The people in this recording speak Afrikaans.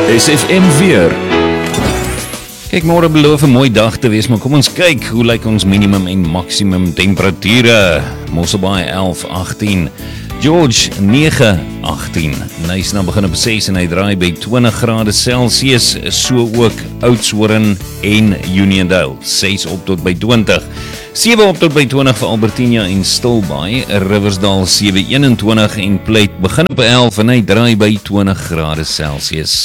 SFM weer. Kyk, môre beloof 'n mooi dag te wees, maar kom ons kyk, hoe lyk ons minimum en maksimum temperature? Mosselbaai 11-18, George 9-18, Nyasna begin op 6 en hy draai by 20 grade Celsius, so ook Oudtshoorn en Uniondale, 6 op tot by 20, 7 op tot by 20 vir Albertina en Stilbaai, Riversdale 7-21 en Pleit begin op 11 en hy draai by 20 grade Celsius.